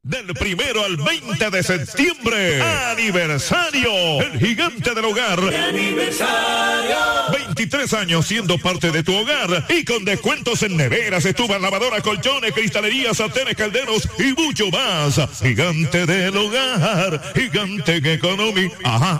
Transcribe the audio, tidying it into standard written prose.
Del 1 al 20 de septiembre, aniversario, el gigante del hogar. ¡Aniversario! 23 años siendo parte de tu hogar y con descuentos en neveras, estufas, lavadoras, colchones, cristalerías, sartenes, calderos y mucho más. Gigante del hogar, gigante en economía. Ajá.